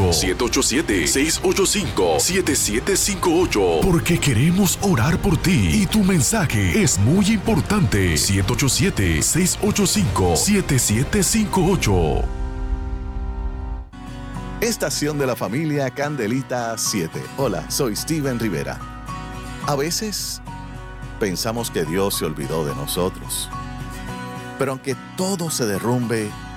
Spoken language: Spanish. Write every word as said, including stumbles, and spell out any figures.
cinco. siete ocho siete, seis ocho cinco, siete siete cinco ocho. Porque queremos orar por ti y tu mensaje es muy importante. siete ocho siete, seis ocho cinco, siete siete cinco ocho. Estación de la familia Candelita siete. Hola, soy Steven Rivera. A veces pensamos que Dios se olvidó de nosotros. Pero aunque todo se derrumbe,